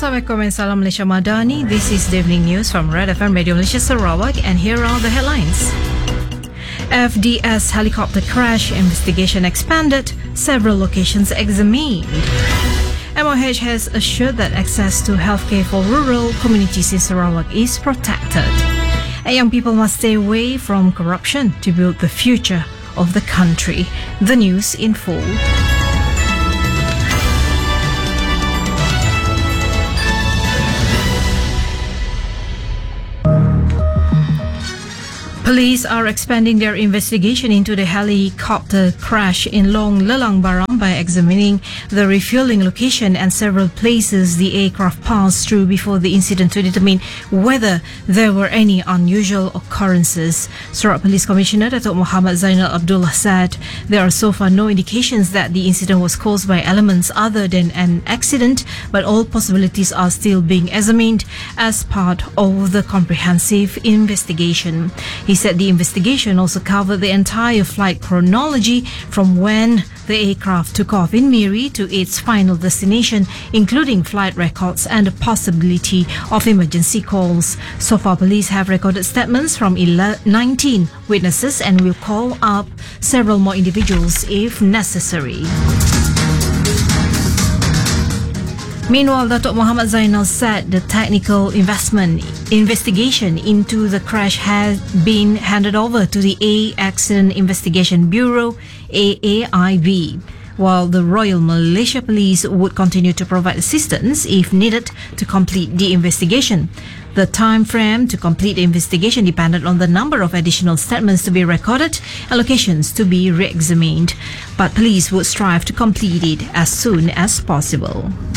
Assalamualaikum and Salam Malaysia Madani. This is the evening news from Red FM Radio Malaysia Sarawak, and here are the headlines. FDS helicopter crash investigation expanded, several locations examined. MOH has assured that access to healthcare for rural communities in Sarawak is protected. And young people must stay away from corruption to build the future of the country. The news in full. Police are expanding their investigation into the helicopter crash in Long Lelang Baram by examining the refueling location and several places the aircraft passed through before the incident to determine whether there were any unusual occurrences. Sarawak Police Commissioner Datuk Muhammad Zainal Abdullah said there are so far no indications that the incident was caused by elements other than an accident, but all possibilities are still being examined as part of the comprehensive investigation. He said the investigation also covered the entire flight chronology from when the aircraft took off in Miri to its final destination, including flight records and the possibility of emergency calls. So far, police have recorded statements from 19 witnesses and will call up several more individuals if necessary. Meanwhile, Datuk Muhammad Zainal said the technical investigation into the crash has been handed over to the Accident Investigation Bureau, AAIB, while the Royal Malaysia Police would continue to provide assistance if needed to complete the investigation. The time frame to complete the investigation depended on the number of additional statements to be recorded and locations to be re-examined, but police would strive to complete it as soon as possible.